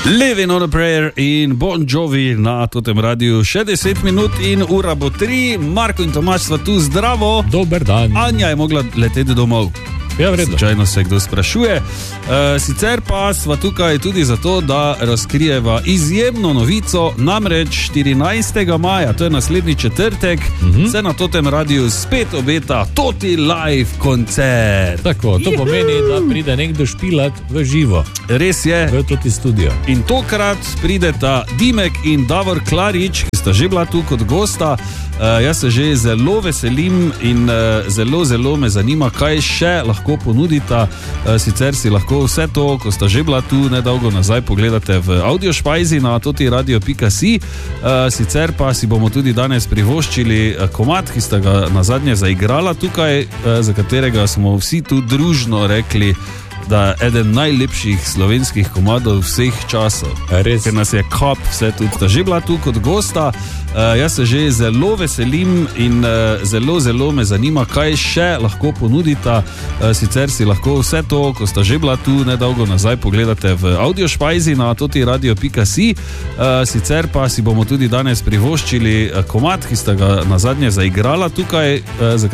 Living on a Prayer in Bon Jovi na totem radiju. Še 10 minut in ura bo 3. Marko in Tomaž sva tu, zdravo. Dober dan. Anja je mogla leteti domov. Ja, vredno. Slučajno se kdo sprašuje. Sicer pa sva tukaj tudi zato, da razkrijeva izjemno novico, namreč 14. maja, to je naslednji četrtek, se na totem radiju spet obeta Toti live koncert. Tako, to pomeni, da pride nekdo špilat v živo. Res je. V Toti studio. In tokrat prideta Dimek in Davor Klarič, ki sta že bila tu kot gosta. Jaz se že zelo veselim in zelo me zanima, kaj še lahko ponudita. Sicer si lahko vse to, ko sta že bila tu nedolgo nazaj, pogledate v audiošpajzi na totiradio.si. Sicer pa si bomo tudi danes privoščili komad, ki sta ga nazadnje zaigrala tukaj, za katerega smo vsi tu družno rekli, da je eden najlepših slovenskih komadov vseh časov. Res. Ker nas je kap vse tudi. Sta že bila tu kot gosta. Jaz se že zelo veselim in zelo me zanima, kaj še lahko ponudita. Sicer si lahko vse to, ko sta že bila tu nedolgo nazaj, pogledate v audiošpajzi na totiradio.si. Sicer pa si bomo tudi danes privoščili komad, ki sta ga nazadnje zaigrala tukaj, za